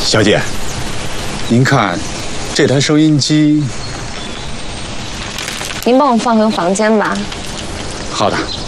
小姐，您看，这台收音机， 您帮我放回房间吧。 好的。